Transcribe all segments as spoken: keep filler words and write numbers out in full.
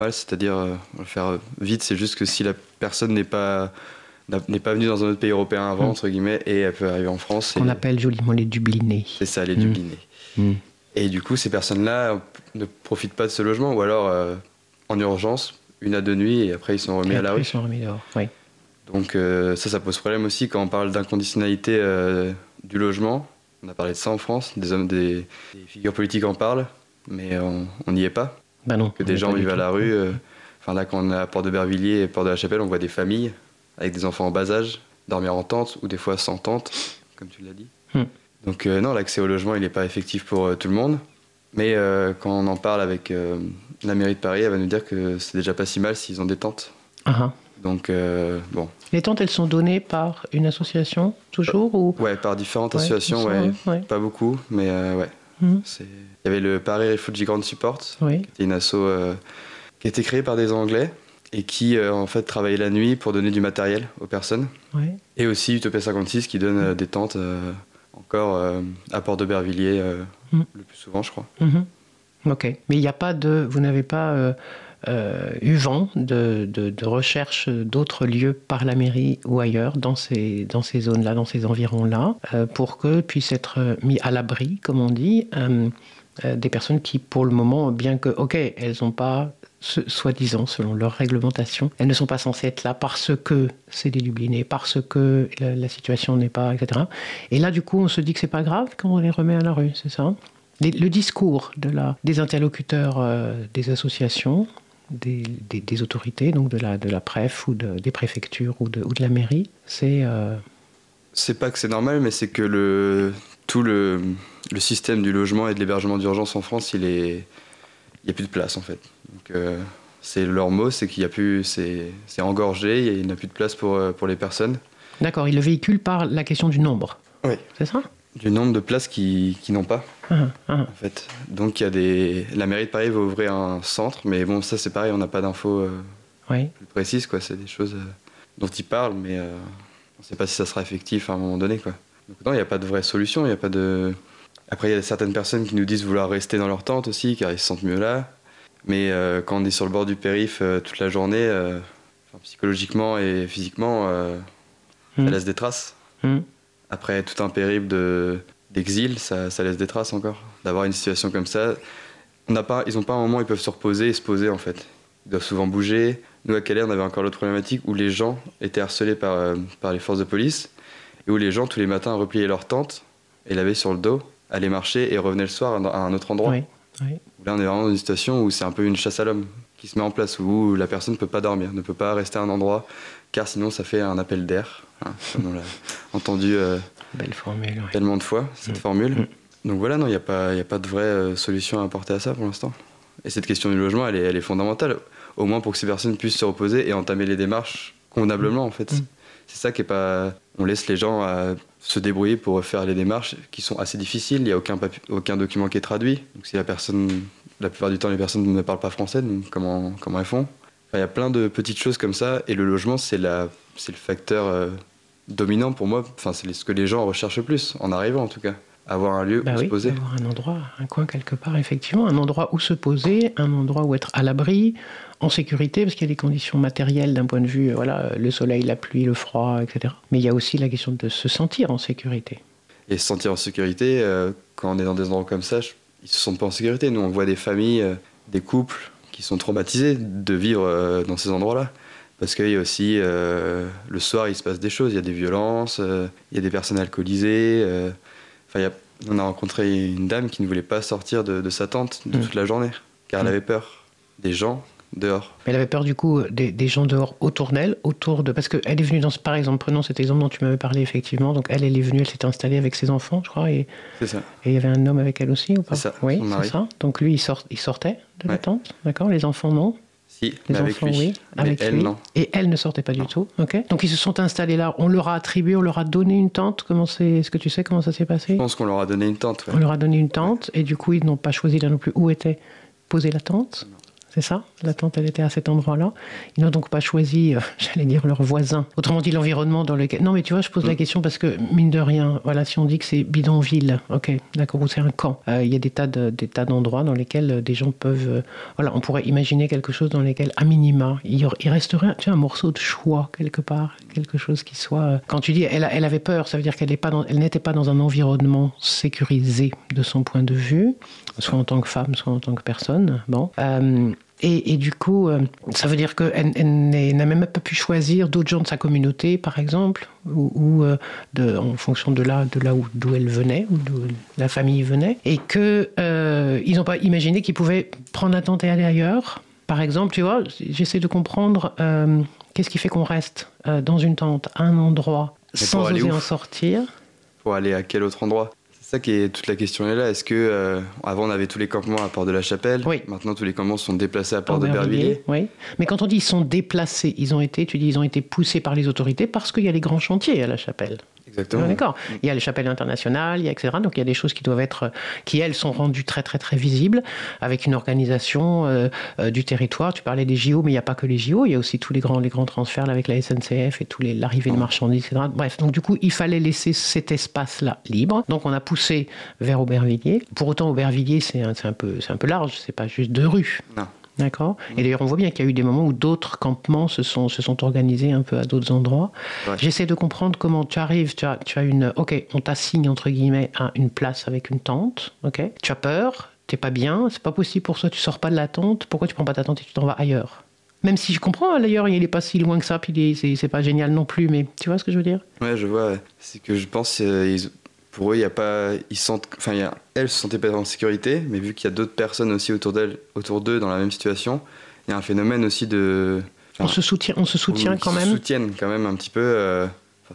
Ouais, c'est-à-dire, euh, on va le faire vite, c'est juste que si la personne n'est pas, n'est pas venue dans un autre pays européen avant, mmh. entre guillemets, et elle peut arriver en France. Qu'on et... appelle joliment les Dublinés. C'est ça, les mmh. Dublinés. Mmh. Et du coup, ces personnes-là ne profitent pas de ce logement, ou alors euh, en urgence, une à deux nuits, et après ils sont remis et à la rue. Ils sont remis dehors, oui. Donc euh, ça, ça pose problème aussi quand on parle d'inconditionnalité euh, du logement. On a parlé de ça en France, des hommes, des, des figures politiques en parlent, mais on n'y est pas. Bah non. Que des gens vivent à la rue. Euh, enfin là, quand on est à Port-de-Bervilliers et Port-de-la-Chapelle, on voit des familles avec des enfants en bas âge, dormir en tente, ou des fois sans tente, comme tu l'as dit. Hmm. Donc euh, non, l'accès au logement, il n'est pas effectif pour euh, tout le monde. Mais euh, quand on en parle avec euh, la mairie de Paris, elle va nous dire que c'est déjà pas si mal s'ils ont des tentes. Uh-huh. Donc, euh, bon. Les tentes, elles sont données par une association, toujours ou... Ouais, par différentes ouais, associations, ouais, ouais. Pas beaucoup, mais euh, ouais. Mmh. C'est... Il y avait le Paris Refugee Grand Support, oui. qui était une asso euh, qui a été créée par des Anglais et qui, euh, en fait, travaillait la nuit pour donner du matériel aux personnes. Oui. Et aussi Utopia cinquante-six qui donne euh, des tentes euh, encore euh, à Port-de-Bervilliers, euh, mmh. le plus souvent, je crois. Mmh. Ok. Mais il n'y a pas de... Vous n'avez pas... Euh... Euh, eu vent de, de, de recherche d'autres lieux par la mairie ou ailleurs dans ces, dans ces zones-là, dans ces environs-là, euh, pour que puissent être mis à l'abri, comme on dit, euh, euh, des personnes qui, pour le moment, bien que, ok, elles n'ont pas, soi-disant, selon leur réglementation, elles ne sont pas censées être là parce que c'est des Dublinés, parce que la, la situation n'est pas, et cetera. Et là, du coup, on se dit que c'est pas grave quand on les remet à la rue, c'est ça ? Les, le discours de la, des interlocuteurs euh, des associations, Des, des, des autorités, donc de la, de la préf ou de, des préfectures ou de, ou de la mairie, c'est... Euh... C'est pas que c'est normal, mais c'est que le, tout le, le système du logement et de l'hébergement d'urgence en France, il est, il n'y a plus de place en fait. Donc, euh, c'est leur mot, c'est qu'il y a plus, c'est, c'est engorgé, il n'y a plus de place pour, pour les personnes. D'accord, ils le véhiculent par la question du nombre. Oui. C'est ça ? Du nombre de places qui, qui n'ont pas, ah, ah. en fait. Donc, il y a des... La mairie de Paris va ouvrir un centre, mais bon, ça, c'est pareil, on n'a pas d'infos euh, oui. plus précises, quoi. C'est des choses euh, dont ils parlent, mais euh, on ne sait pas si ça sera effectif à un moment donné, quoi. Donc, non, il n'y a pas de vraie solution, il n'y a pas de... Après, il y a certaines personnes qui nous disent vouloir rester dans leur tente aussi, car ils se sentent mieux là. Mais euh, quand on est sur le bord du périph' euh, toute la journée, euh, psychologiquement et physiquement, euh, mmh. ça laisse des traces. Mmh. Après tout un périple de, d'exil, ça, ça laisse des traces encore. D'avoir une situation comme ça, on n'a pas, ils n'ont pas un moment où ils peuvent se reposer et se poser en fait. Ils doivent souvent bouger. Nous à Calais, on avait encore l'autre problématique où les gens étaient harcelés par, euh, par les forces de police et où les gens tous les matins repliaient leur tente et l'avaient sur le dos, allaient marcher et revenaient le soir à un autre endroit. Oui, oui. Là, on est vraiment dans une situation où c'est un peu une chasse à l'homme qui se met en place, où la personne ne peut pas dormir, ne peut pas rester à un endroit, car sinon ça fait un appel d'air. Hein, comme on l'a entendu euh, Belle formule, oui. tellement de fois, cette mmh. formule. Mmh. Donc voilà, non, il n'y a pas, y a pas de vraie euh, solution à apporter à ça pour l'instant. Et cette question du logement, elle est, elle est fondamentale, au moins pour que ces personnes puissent se reposer et entamer les démarches convenablement, en fait. Mmh. C'est ça qui est pas... On laisse les gens à se débrouiller pour faire les démarches qui sont assez difficiles, il n'y a aucun, papi... aucun document qui est traduit. Donc si la personne... La plupart du temps, les personnes ne parlent pas français, donc comment, comment elles font ? Enfin, il y a plein de petites choses comme ça, et le logement, c'est, la, c'est le facteur euh, dominant pour moi. Enfin, c'est ce que les gens recherchent le plus, en arrivant en tout cas. Avoir un lieu bah où oui, se poser. Avoir un endroit, un coin quelque part, effectivement. Un endroit où se poser, un endroit où être à l'abri, en sécurité, parce qu'il y a des conditions matérielles d'un point de vue, voilà, le soleil, la pluie, le froid, et cetera. Mais il y a aussi la question de se sentir en sécurité. Et se sentir en sécurité, euh, quand on est dans des endroits comme ça, je... ils ne se sentent pas en sécurité. Nous, on voit des familles, euh, des couples qui sont traumatisés de vivre euh, dans ces endroits-là. Parce qu'il y a aussi, euh, le soir, il se passe des choses. Il y a des violences, euh, il y a des personnes alcoolisées. Euh, enfin, il y a... On a rencontré une dame qui ne voulait pas sortir de, de sa tente de mmh. toute la journée, car elle avait peur des gens dehors. Mais elle avait peur du coup des, des gens dehors autour d'elle, autour de... Parce qu'elle est venue dans... Par exemple, prenons cet exemple dont tu m'avais parlé, effectivement. Donc elle, elle est venue, elle s'était installée avec ses enfants, je crois. Et... C'est ça. Et il y avait un homme avec elle aussi, ou pas ? C'est ça. Oui, c'est ça. Donc lui, il, sort... il sortait de ouais. la tente, d'accord ? Les enfants, non ? Si, les mais enfants, avec lui. oui. Mais avec elle, lui. non. Et elle ne sortait pas non. du tout, ok ? Donc ils se sont installés là. On leur a attribué, on leur a donné une tente. Comment c'est... Est-ce que tu sais comment ça s'est passé ? Je pense qu'on leur a donné une tente, ouais. On leur a donné une tente, ouais. Et du coup, ils n'ont pas choisi là non plus où était posée la tente. Non. C'est ça? La tente, elle était à cet endroit-là. Ils n'ont donc pas choisi, euh, j'allais dire, leurs voisins. Autrement dit, l'environnement dans lequel... Non, mais tu vois, je pose mmh. la question parce que, mine de rien, voilà, si on dit que c'est bidonville, ok, d'accord, ou c'est un camp, il euh, y a des tas, de, des tas d'endroits dans lesquels euh, des gens peuvent... Euh, voilà, on pourrait imaginer quelque chose dans lequel, à minima, il, y aurait, il resterait tu vois, un morceau de choix, quelque part, quelque chose qui soit... Euh, quand tu dis, elle, elle avait peur, ça veut dire qu'elle n'est pas dans, elle n'était pas dans un environnement sécurisé de son point de vue, soit en tant que femme, soit en tant que personne, bon... Euh, Et, et du coup, euh, ça veut dire qu'elle elle n'a même pas pu choisir d'autres gens de sa communauté, par exemple, ou, ou euh, de, en fonction de là, de là où, d'où elle venait, ou d'où la famille venait, et qu'ils euh, n'ont pas imaginé qu'ils pouvaient prendre un tente et aller ailleurs. Par exemple, tu vois, j'essaie de comprendre euh, qu'est-ce qui fait qu'on reste euh, dans une tente, à un endroit, sans oser en sortir. Pour aller à quel autre endroit ? C'est ça qui est toute la question est là. Est-ce que euh, avant on avait tous les campements à Porte de la Chapelle, oui. Maintenant tous les campements sont déplacés à Porte d'Aubervilliers. Oui, mais quand on dit ils sont déplacés, ils ont été, tu dis ils ont été poussés par les autorités parce qu'il y a les grands chantiers à la Chapelle. Exactement. D'accord. Il y a les chapelles internationales, il y a et cetera. Donc il y a des choses qui doivent être, qui elles sont rendues très très très visibles avec une organisation euh, euh, du territoire. Tu parlais des J O, mais il n'y a pas que les J O. Il y a aussi tous les grands les grands transferts là, avec la S N C F et tous les l'arrivée de marchandises, et cetera. Bref, donc du coup il fallait laisser cet espace-là libre. Donc on a poussé vers Aubervilliers. Pour autant Aubervilliers c'est un, c'est un peu c'est un peu large. C'est pas juste deux rues. Non. D'accord. Et d'ailleurs, on voit bien qu'il y a eu des moments où d'autres campements se sont, se sont organisés un peu à d'autres endroits. Ouais. J'essaie de comprendre comment tu arrives, tu as, tu as une... Ok, on t'assigne, entre guillemets, à une place avec une tente. Ok. Tu as peur, t'es pas bien, c'est pas possible pour toi, tu sors pas de la tente. Pourquoi tu prends pas ta tente et tu t'en vas ailleurs ? Même si je comprends, d'ailleurs, il est pas si loin que ça, puis il est, c'est, c'est pas génial non plus, mais tu vois ce que je veux dire ? Ouais, je vois. Ouais. C'est que je pense... Euh, ils... Pour eux, il y a pas, ils sentent, enfin, il y a, elles se sentaient pas en sécurité, mais vu qu'il y a d'autres personnes aussi autour d'elles, autour d'eux, dans la même situation, il y a un phénomène aussi de. On se soutient, on se soutient quand même. Ils se soutiennent quand même un petit peu. Euh,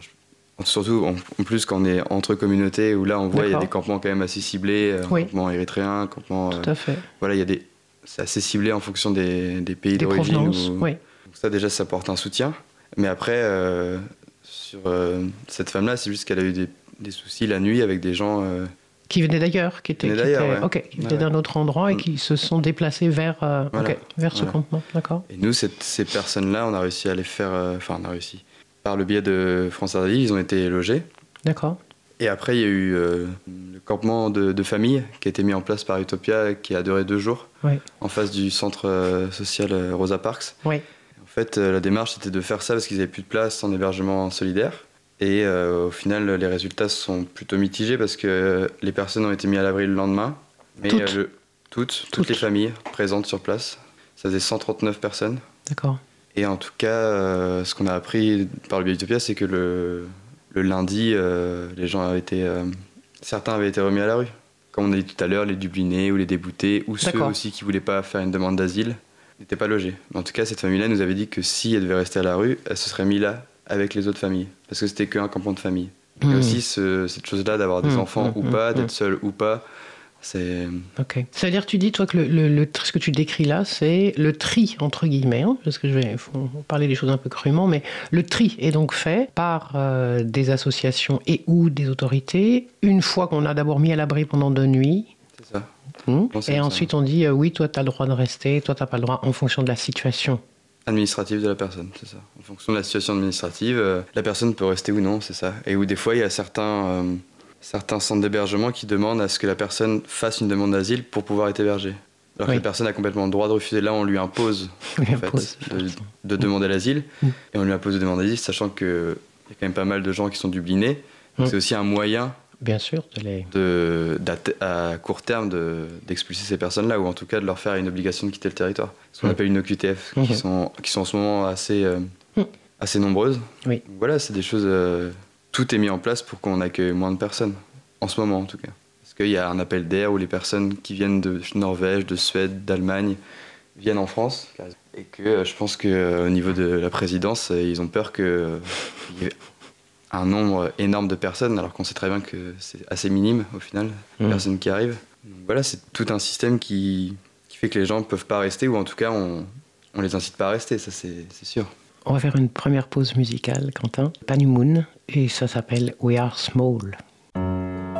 surtout en, en plus quand on est entre communautés où là on voit il y a des campements quand même assez ciblés, euh, oui. Campements érythréens, campements. Tout à fait. Euh, voilà, il y a des, c'est assez ciblé en fonction des, des pays des d'origine. Où, oui. Donc ça déjà ça porte un soutien, mais après euh, sur euh, cette femme-là, c'est juste qu'elle a eu des des soucis la nuit avec des gens euh... qui venaient d'ailleurs, qui étaient, qui étaient, ouais. okay, qui venaient ouais. d'un autre endroit et mmh. qui se sont déplacés vers, euh, voilà. okay, vers ce voilà. campement, d'accord. Et nous, cette, ces personnes-là, on a réussi à les faire, enfin, euh, on a réussi par le biais de France Ardilly, ils ont été logés. D'accord. Et après, il y a eu euh, le campement de, de famille qui a été mis en place par Utopia, qui a duré deux jours, oui. en face du centre euh, social euh, Rosa Parks. Oui. En fait, euh, la démarche c'était de faire ça parce qu'ils n'avaient plus de place en hébergement solidaire. Et euh, au final, les résultats sont plutôt mitigés parce que les personnes ont été mises à l'abri le lendemain. Mais toutes. Euh, le, toutes, toutes, toutes les familles présentes sur place. Ça faisait cent trente-neuf personnes. D'accord. Et en tout cas, euh, ce qu'on a appris par le biais d'Utopia, c'est que le, le lundi, euh, les gens avaient été, euh, certains avaient été remis à la rue. Comme on a dit tout à l'heure, les dublinés ou les déboutés, ou D'accord. ceux aussi qui ne voulaient pas faire une demande d'asile, n'étaient pas logés. Mais en tout cas, cette famille-là nous avait dit que si elle devait rester à la rue, elle se serait mise là avec les autres familles, parce que c'était qu'un campement de famille. Mmh. Il y a aussi ce, cette chose-là d'avoir des mmh, enfants mmh, ou pas, mmh. d'être seul ou pas. C'est... Ok. C'est-à-dire, tu dis, toi, que le, le, le, ce que tu décris là, c'est le tri, entre guillemets, hein, parce que je vais faut parler des choses un peu crûment, mais le tri est donc fait par euh, des associations et ou des autorités, une fois qu'on a d'abord mis à l'abri pendant deux nuits. C'est ça. Mmh. Et ensuite, ça. on dit, euh, oui, toi, tu as le droit de rester, toi, tu n'as pas le droit, en fonction de la situation. Administrative de la personne, c'est ça. En fonction de la situation administrative, euh, la personne peut rester ou non, c'est ça. Et où des fois, il y a certains, euh, certains centres d'hébergement qui demandent à ce que la personne fasse une demande d'asile pour pouvoir être hébergée. Alors oui. que la personne a complètement le droit de refuser. Là, on lui impose, on lui en fait, impose de, de demander l'asile. Mmh. Et on lui impose de demander l'asile, sachant qu'il y a quand même pas mal de gens qui sont dublinés. Donc mmh. c'est aussi un moyen... Bien sûr, de les... de, à court terme de, d'expulser ces personnes-là, ou en tout cas de leur faire une obligation de quitter le territoire. Ce qu'on mmh. appelle une O Q T F, mmh. qui, sont, qui sont en ce moment assez, euh, mmh. assez nombreuses. Oui. Donc voilà, c'est des choses... Euh, tout est mis en place pour qu'on accueille moins de personnes, en ce moment en tout cas. Parce qu'il y a un appel d'air où les personnes qui viennent de Norvège, de Suède, d'Allemagne, viennent en France. Et que euh, je pense qu'au euh, niveau de la présidence, euh, ils ont peur qu'il euh, y ait un nombre énorme de personnes, alors qu'on sait très bien que c'est assez minime au final, les mmh. personnes qui arrivent. Donc voilà, c'est tout un système qui, qui fait que les gens ne peuvent pas rester, ou en tout cas on ne les incite pas à rester, ça c'est, c'est sûr. On va faire une première pause musicale, Quentin. Panny Moon, et ça s'appelle We Are Small.